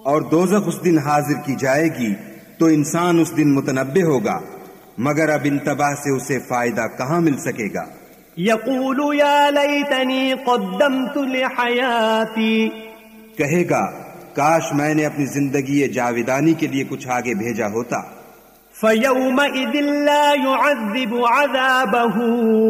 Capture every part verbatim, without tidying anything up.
اور دوزخ اس دن حاضر کی جائے گی تو انسان اس دن متنبہ ہوگا، مگر اب انتباہ سے اسے فائدہ کہاں مل سکے گا۔ یقول یا لیتنی قدمت لحیاتی، کہے گا کاش میں نے اپنی زندگی جاویدانی کے لیے کچھ آگے بھیجا ہوتا۔ فیومئذ لا يعذب عذابہ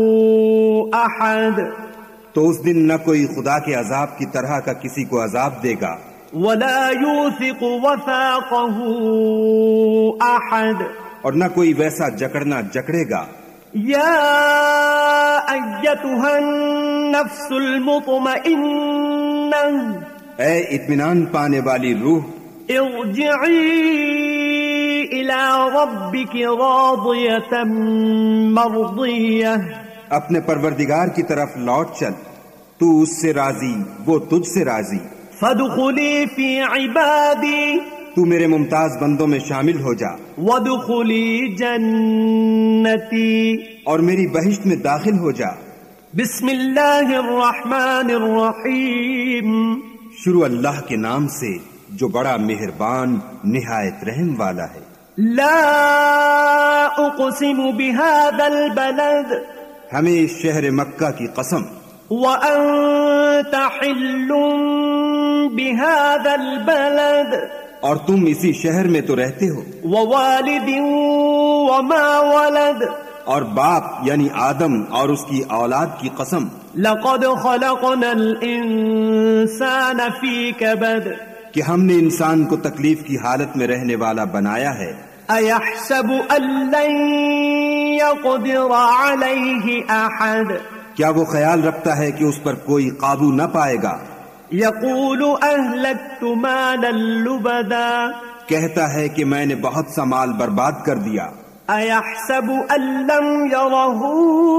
احد، تو اس دن نہ کوئی خدا کے عذاب کی طرح کا کسی کو عذاب دے گا، ولا يوثق وثاقہ احد، اور نہ کوئی ویسا جکڑنا جکڑے گا۔ یا ایتھا النفس المطمئنہ، اے اطمینان پانے والی روح، ارجعی الى ربک راضیۃ مرضیہ، اپنے پروردگار کی طرف لوٹ چل، تو اس سے راضی وہ تجھ سے راضی۔ فادخلی فی عبادی، تو میرے ممتاز بندوں میں شامل ہو جا، وادخلی جنتی، اور میری بہشت میں داخل ہو جا۔ بسم اللہ الرحمن الرحیم، شروع اللہ کے نام سے جو بڑا مہربان نہایت رحم والا ہے۔ لا اقسم بهذا البلد، ہمیں اس شہر مکہ کی قسم، وانت حل بهذا البلد، اور تم اسی شہر میں تو رہتے ہو، ووالد وما ولد، اور باپ یعنی آدم اور اس کی اولاد کی قسم، لقد خلقنا الانسان فی کبد، کہ ہم نے انسان کو تکلیف کی حالت میں رہنے والا بنایا ہے۔ ایحسب ان لن یقدر علیہ احد، کیا وہ خیال رکھتا ہے کہ اس پر کوئی قابو نہ پائے گا؟ یقول اہلکت مالا لبدا، کہتا ہے کہ میں نے بہت سا مال برباد کر دیا۔ ایحسب ان لم یرہ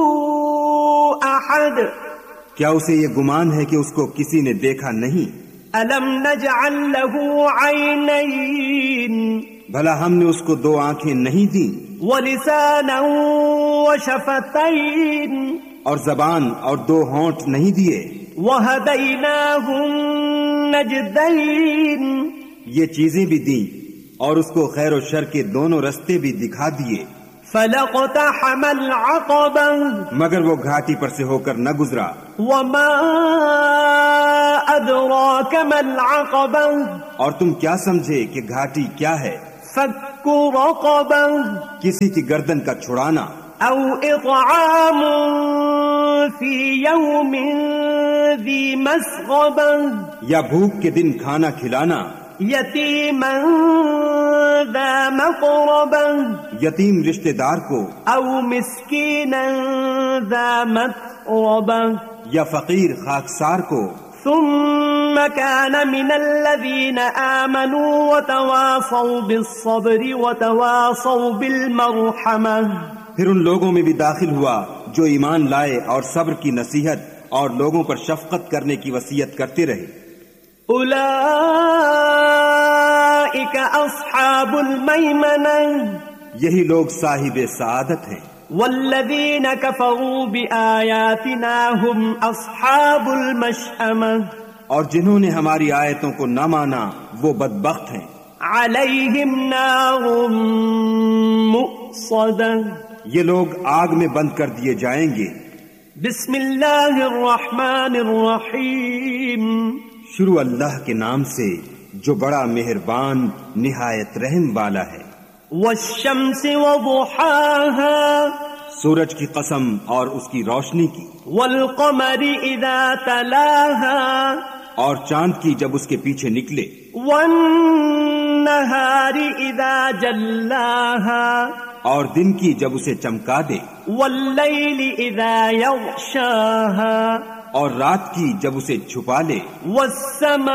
احد، کیا اسے یہ گمان ہے کہ اس کو کسی نے دیکھا نہیں؟ الم نجعل له عینین، بھلا ہم نے اس کو دو آنکھیں نہیں دیں، ولسانا وشفتین، اور زبان اور دو ہونٹ نہیں دیے، وہدیناہ النجدین، یہ چیزیں بھی دیں اور اس کو خیر و شر کے دونوں رستے بھی دکھا دیے، فلاقتحم العقبہ، مگر وہ گھاٹی پر سے ہو کر نہ گزرا۔ وما ادراک ما العقبہ، اور تم کیا سمجھے کہ گھاٹی کیا ہے؟ فک رقبہ، کسی کی گردن کا چھڑانا، او اطعام فی یوم ذی مسغبہ، یا بھوک کے دن کھانا کھلانا، یتیما ذا مقربہ، یتیم رشتہ دار کو، او مسکینا ذا متربہ، یا فقیر خاکسار کو۔ ثم كان من الذين آمنوا وتواصوا بالصبر وتواصوا بالمرحمة، پھر ان لوگوں میں بھی داخل ہوا جو ایمان لائے اور صبر کی نصیحت اور لوگوں پر شفقت کرنے کی وصیت کرتے رہے۔ اولئک اصحاب المیمنہ، یہی لوگ صاحب سعادت ہیں۔ والذین کفروا بآیاتنا هم اصحاب المشأمہ، اور جنہوں نے ہماری آیتوں کو نہ مانا وہ بدبخت ہیں۔ علیہم نار مؤصدہ، یہ لوگ آگ میں بند کر دیے جائیں گے۔ بسم اللہ الرحمن الرحیم، شروع اللہ کے نام سے جو بڑا مہربان نہایت رحم والا ہے۔ والشمس وضحاها، سورج کی قسم اور اس کی روشنی کی، والقمر اذا تلاها، اور چاند کی جب اس کے پیچھے نکلے، والنہار اذا جلاها، اور دن کی جب اسے چمکا دے، واللیل اذا یغشاها، اور رات کی جب اسے چھپا لے، والسماء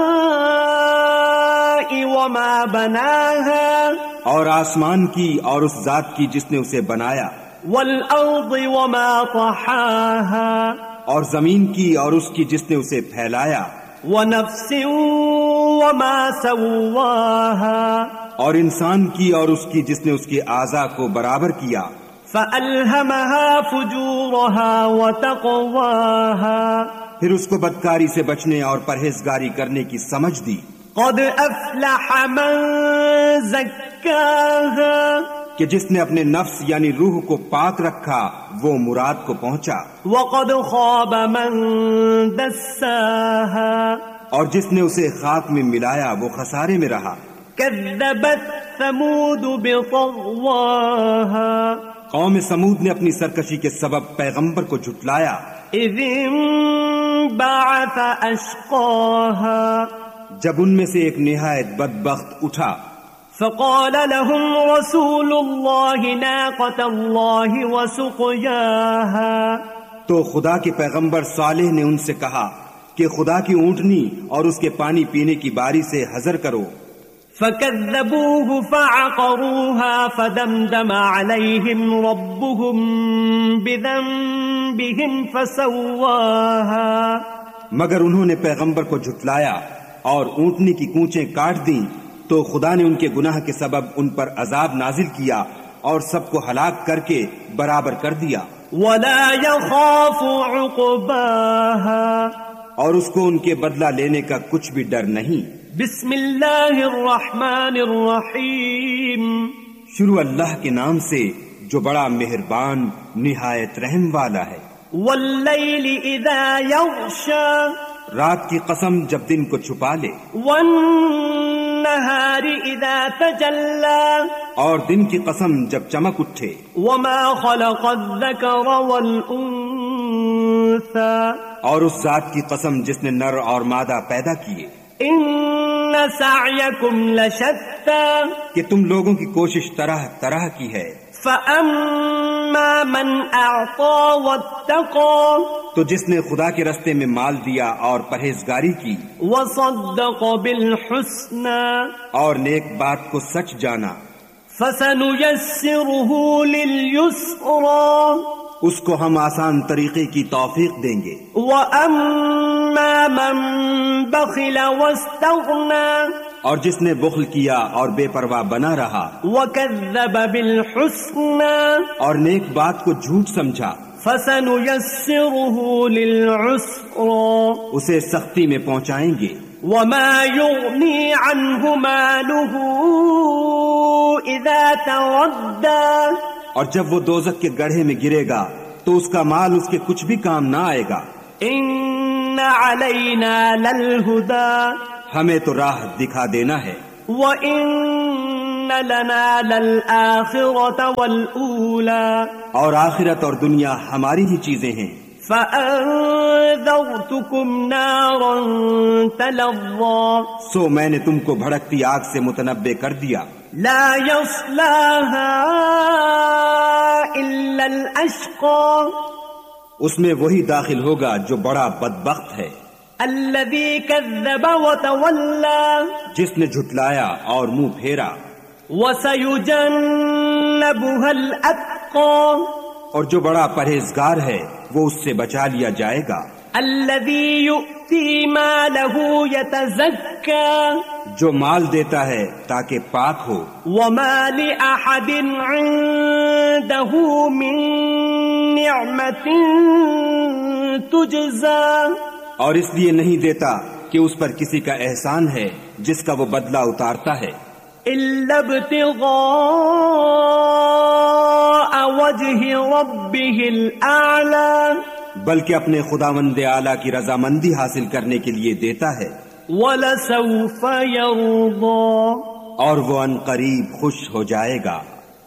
وما بناها، اور آسمان کی اور اس ذات کی جس نے اسے بنایا، والارض وما طحاها، اور زمین کی اور اس کی جس نے اسے پھیلایا، ونفس وما سواها، اور انسان کی اور اس کی جس نے اس کے اعضاء کو برابر کیا، فألهمها فجورها وتقواها، پھر اس کو بدکاری سے بچنے اور پرہیزگاری کرنے کی سمجھ دی۔ قد افلح من زکاها کہ جس نے اپنے نفس یعنی روح کو پاک رکھا وہ مراد کو پہنچا، وقد خاب من دساها اور جس نے اسے خاک میں ملایا وہ خسارے میں رہا۔ كذبت ثمود بطغواها قوم سمود نے اپنی سرکشی کے سبب پیغمبر کو جھٹلایا، اذ انبعث اشقاها جب ان میں سے ایک نہایت بدبخت اٹھا، فقال لهم رسول الله ناقة الله وسقياها تو خدا کے پیغمبر صالح نے ان سے کہا کہ خدا کی اونٹنی اور اس کے پانی پینے کی باری سے حذر کرو۔ فكذبوه فعقروها فدمدم عليهم ربهم بذنبهم فسواها مگر انہوں نے پیغمبر کو جھٹلایا اور اونٹنی کی کونچیں کاٹ دیں تو خدا نے ان کے گناہ کے سبب ان پر عذاب نازل کیا اور سب کو ہلاک کر کے برابر کر دیا۔ ولا يخاف عقباها اور اس کو ان کے بدلہ لینے کا کچھ بھی ڈر نہیں۔ بسم اللہ الرحمن الرحیم شروع اللہ کے نام سے جو بڑا مہربان نہایت رحم والا ہے۔ واللیل اذا یغشا رات کی قسم جب دن کو چھپا لے، والنہار اذا تجلا اور دن کی قسم جب چمک اٹھے، وما خلق الذکر والانثى اور اس ذات کی قسم جس نے نر اور مادہ پیدا کیے، ان سعیکم لشتی کہ تم لوگوں کی کوشش طرح طرح کی ہے۔ فاما من اعطى واتقى تو جس نے خدا کے رستے میں مال دیا اور پرہیزگاری کی، وصدق بالحسنى اور نیک بات کو سچ جانا، فسنيسره لليسرى اس کو ہم آسان طریقے کی توفیق دیں گے۔ واما من بخل واستغنى اور جس نے بخل کیا اور بے پرواہ بنا رہا وكذب بالحسنى اور نیک بات کو جھوٹ سمجھا، فسنيسره للعسرى اسے سختی میں پہنچائیں گے۔ وما يغني عنه ماله اذا تردى اور جب وہ دوزخ کے گڑھے میں گرے گا تو اس کا مال اس کے کچھ بھی کام نہ آئے گا۔ ان علینا للہدی ہمیں تو راہ دکھا دینا ہے، وَإِنَّ لَنَا لَلْآخِرَةَ وَالْأُولَى اور آخرت اور دنیا ہماری ہی چیزیں ہیں۔ فَأَنذَرْتُكُمْ نَارًا تَلَظَّى سو میں نے تم کو بھڑکتی آگ سے متنبع کر دیا، لَا يَصْلَاهَا إِلَّا الْأَشْقَى اس میں وہی داخل ہوگا جو بڑا بدبخت ہے، الَّذِي كَذَّبَ وَتَوَلَّى جس نے جھٹلایا اور منہ پھیرا، وَسَيُجَنَّبُهَا الْأَتْقَى اور جو بڑا پرہیزگار ہے وہ اس سے بچا لیا جائے گا، الَّذِي يُؤْتِي مَالَهُ يَتَزَكَّى جو مال دیتا ہے تاکہ پاک ہو، وَمَا لِأَحَدٍ عِندَهُ مِن نِعْمَةٍ تُجْزَى اور اس لیے نہیں دیتا کہ اس پر کسی کا احسان ہے جس کا وہ بدلہ اتارتا ہے، إِلَّا ابْتِغَاءَ وَجْهِ رَبِّهِ الْأَعْلَى بلکہ اپنے خداوند اعلیٰ کی رضامندی حاصل کرنے کے لیے دیتا ہے، وَلَسَوْفَ يَرْضَى اور وہ ان قریب خوش ہو جائے گا۔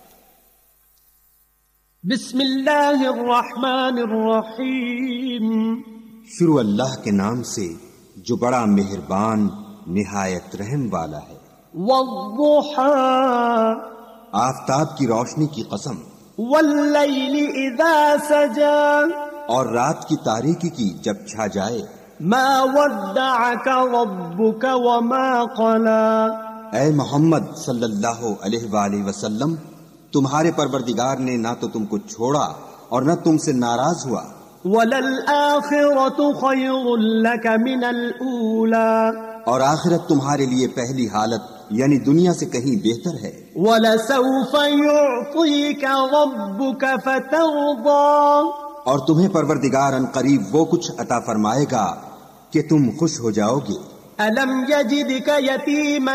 بسم اللہ الرحمن الرحیم شروع اللہ کے نام سے جو بڑا مہربان نہایت رحم والا ہے۔ والضحى آفتاب کی روشنی کی قسم، واللیل اذا سجا اور رات کی تاریکی کی جب چھا جائے، ما ودعك ربك وما قلى اے محمد صلی اللہ علیہ وآلہ وسلم، تمہارے پروردگار نے نہ تو تم کو چھوڑا اور نہ تم سے ناراض ہوا، وَلَلْآخِرَةُ خَيْرٌ لَكَ مِنَ الْأُولَى اور آخرت تمہارے لیے پہلی حالت یعنی دنیا سے کہیں بہتر ہے، وَلَسَوْفَ يُعْطِيكَ رَبُّكَ فَتَرْضَى اور تمہیں پروردگار ان قریب وہ کچھ عطا فرمائے گا کہ تم خوش ہو جاؤ گے۔ ألم يجدك يتيما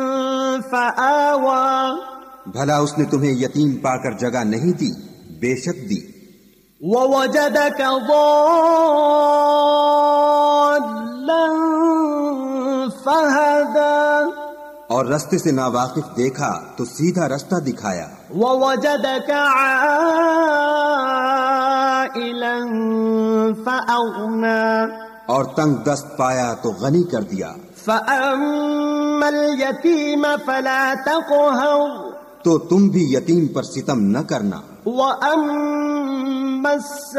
فآوى بھلا اس نے تمہیں یتیم پا کر جگہ نہیں دی؟ بے شک دی. ووجدك ضالا فهدى اور رستے سے ناواقف دیکھا تو سیدھا رستہ دکھایا. ووجدك عائلا فأغنى اور تنگ دست پایا تو غنی کر دیا. فأما اليتيم فلا تقهر تو تم بھی یتیم پر ستم نہ کرنا. وأما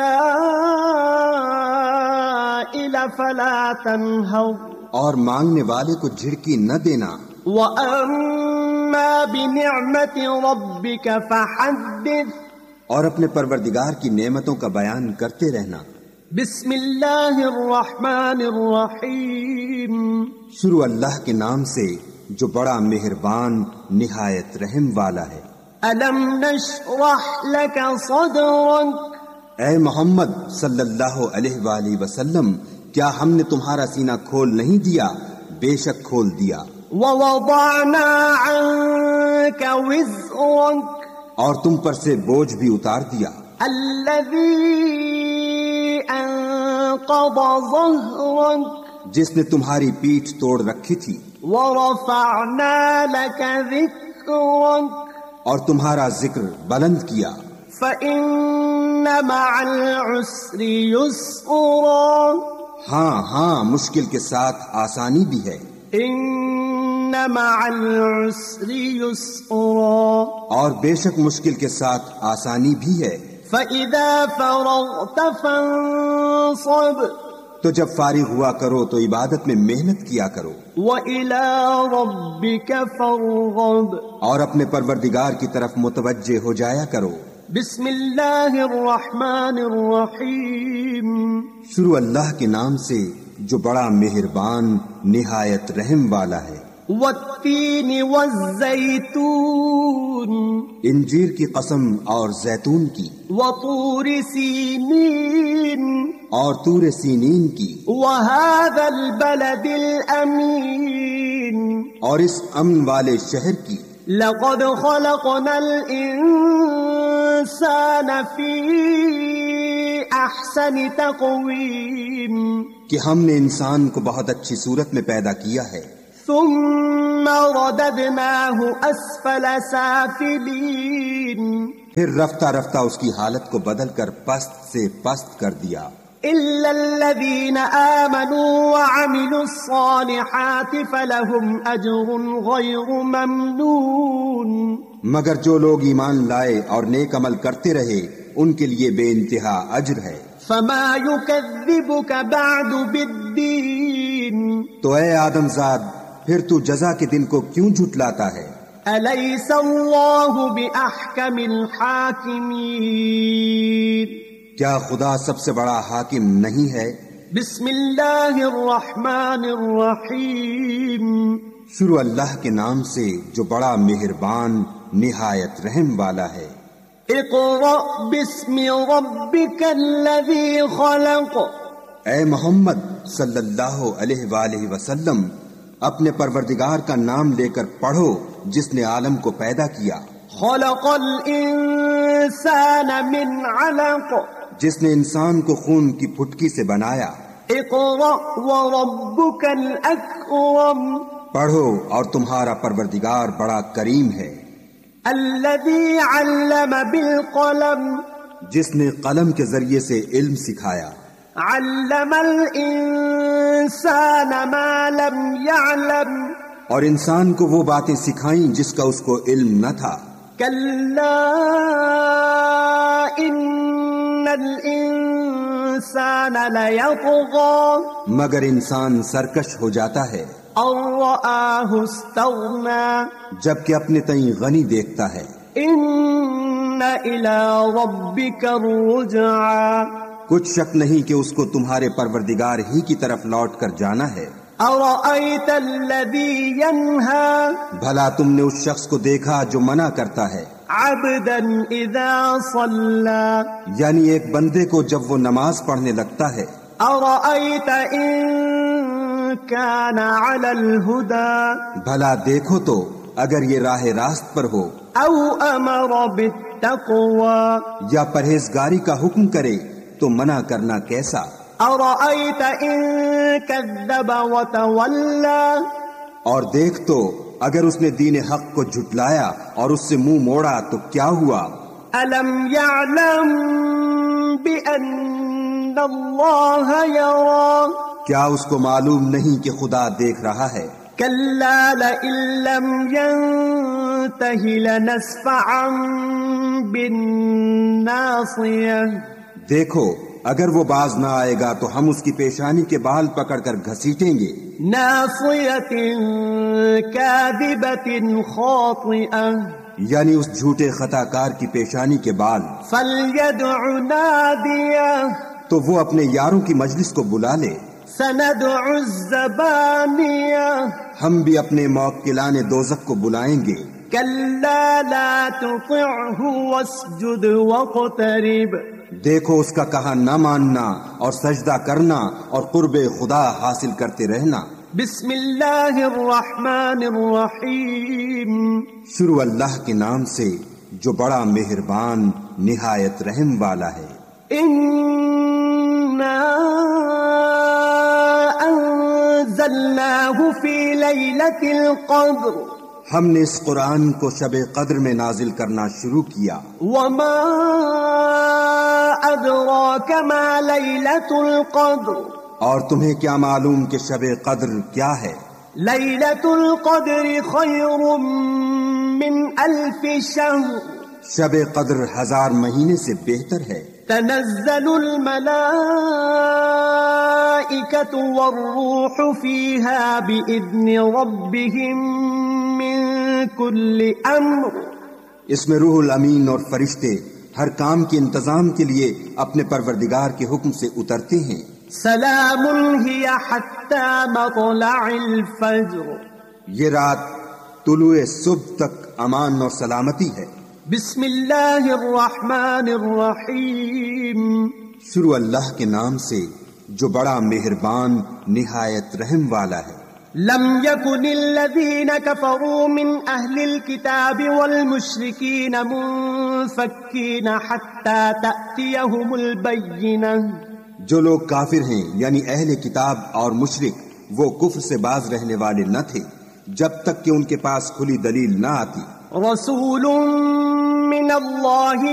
السائل فلا تنهر اور مانگنے والے کو جھڑکی نہ دینا. وأما بنعمة ربك فحدث اور اپنے پروردگار کی نعمتوں کا بیان کرتے رہنا. بسم اللہ الرحمن الرحیم شروع اللہ کے نام سے جو بڑا مہربان نہایت رحم والا ہے. الم نشرح لك صدرك اے محمد صلی اللہ علیہ وآلہ وسلم، کیا ہم نے تمہارا سینہ کھول نہیں دیا؟ بے شک کھول دیا. ووضعنا عنك وزرك اور تم پر سے بوجھ بھی اتار دیا. الذي انقض ظهرك جس نے تمہاری پیٹھ توڑ رکھی تھی. ورفعنا لك ذكرك اور تمہارا ذکر بلند کیا. فإن مع العسر يسرا ہاں ہاں مشکل کے ساتھ آسانی بھی ہے. ان مع العسر يسرا اور بے شک مشکل کے ساتھ آسانی بھی ہے. فإذا فرغت فانصب تو جب فارغ ہوا کرو تو عبادت میں محنت کیا کرو. وإلى ربك فارغب اور اپنے پروردگار کی طرف متوجہ ہو جایا کرو. بسم اللہ الرحمن الرحیم شروع اللہ کے نام سے جو بڑا مہربان نہایت رحم والا ہے. والتین والزیتون انجیر کی قسم اور زیتون کی. وطور سینین اور طور سینین کی. وهذا البلد الامین اور اس امن والے شہر کی. لقد خلقنا الانسان فی احسن تقویم کہ ہم نے انسان کو بہت اچھی صورت میں پیدا کیا ہے. ثم رددناه اسفل سافلین پھر رفتہ رفتہ اس کی حالت کو بدل کر پست سے پست کر دیا. الا الذين آمنوا وعملوا الصالحات فلهم اجر غير ممنون مگر جو لوگ ایمان لائے اور نیک عمل کرتے رہے ان کے لیے بے انتہا اجر ہے. فما يكذبك بعد بالدين تو اے آدم زاد پھر تو جزا کے دن کو کیوں جھٹلاتا ہے؟ أليس الله بأحكم الحاكمين کیا خدا سب سے بڑا حاکم نہیں ہے؟ بسم اللہ الرحمن الرحیم شروع اللہ کے نام سے جو بڑا مہربان نہایت رحم والا ہے. اقرأ باسم ربك الذي خلق اے محمد صلی اللہ علیہ وآلہ وسلم اپنے پروردگار کا نام لے کر پڑھو جس نے عالم کو پیدا کیا. خلق الانسان من علق جس نے انسان کو خون کی پھٹکی سے بنایا. اقرأ وربك الاکرم پڑھو اور تمہارا پروردگار بڑا کریم ہے. الذي علم بالقلم جس نے قلم کے ذریعے سے علم سکھایا. علم الانسان ما لم يعلم اور انسان کو وہ باتیں سکھائیں جس کا اس کو علم نہ تھا. كلا ان الانسان ليطغى مگر انسان سرکش ہو جاتا ہے. ان رآه استغنى جبکہ اپنے تئیں غنی دیکھتا ہے. ان الى ربك الرجعى کچھ شک نہیں کہ اس کو تمہارے پروردگار ہی کی طرف لوٹ کر جانا ہے. ارأيت الذي ينهى بھلا تم نے اس شخص کو دیکھا جو منع کرتا ہے عبدا اذا صلى یعنی ایک بندے کو جب وہ نماز پڑھنے لگتا ہے. ارأيت ان كان على الهدى بھلا دیکھو تو اگر یہ راہ راست پر ہو، أو أمر بالتقوى یا پرہیزگاری کا حکم کرے تو منع کرنا کیسا؟ أرأيت إن كذب وتولى اور دیکھ تو اگر اس نے دین حق کو جھٹلایا اور اس سے منہ موڑا تو کیا ہوا؟ ألم يعلم بأن الله يرى کیا اس کو معلوم نہیں کہ خدا دیکھ رہا ہے؟ كلا لئن لم ينته لنسفعا بالناصية دیکھو اگر وہ باز نہ آئے گا تو ہم اس کی پیشانی کے بال پکڑ کر گھسیٹیں گے۔ ناصية كاذبة خاطئة یعنی اس جھوٹے خطا کار کی پیشانی کے بال۔ فليدع ناديه تو وہ اپنے یاروں کی مجلس کو بلا لے۔ سندع الزبانية ہم بھی اپنے موکلان دوزخ کو بلائیں گے۔ كلا لا تطعه واسجد واقترب دیکھو اس کا کہا نہ ماننا اور سجدہ کرنا اور قرب خدا حاصل کرتے رہنا۔ بسم اللہ الرحمن الرحیم شروع اللہ کے نام سے جو بڑا مہربان نہایت رحم والا ہے۔ انا انزلناه فی لیلۃ القدر ہم نے اس قرآن کو شب قدر میں نازل کرنا شروع کیا۔ وما ادراک ما لیلۃ القدر اور تمہیں کیا معلوم کہ شب قدر کیا ہے؟ لیلۃ القدر خیر من الف شہر شب قدر ہزار مہینے سے بہتر ہے۔ تنزل الملائکۃ والروح فیہا بإذن ربہم من کل امر اس میں روح الامین اور فرشتے ہر کام کے انتظام کے لیے اپنے پروردگار کے حکم سے اترتے ہیں۔ سلام ہی حتی مطلع الفجر یہ رات طلوع صبح تک امان اور سلامتی ہے۔ بسم اللہ الرحمن الرحیم شروع اللہ کے نام سے جو بڑا مہربان نہایت رحم والا ہے۔ لم يكن الذين كفروا من أهل الكتاب والمشركين منفكين حتى تأتيهم البينة جو لوگ کافر ہیں یعنی اہل کتاب اور مشرک وہ کفر سے باز رہنے والے نہ تھے جب تک کہ ان کے پاس کھلی دلیل نہ آتی۔ رسول من اللہ